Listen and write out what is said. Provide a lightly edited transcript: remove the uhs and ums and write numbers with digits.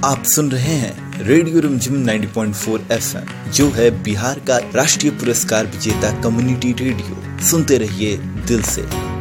आप सुन रहे हैं रेडियो रिमझिम 90.4 FM, जो है बिहार का राष्ट्रीय पुरस्कार विजेता कम्युनिटी रेडियो। सुनते रहिए दिल से।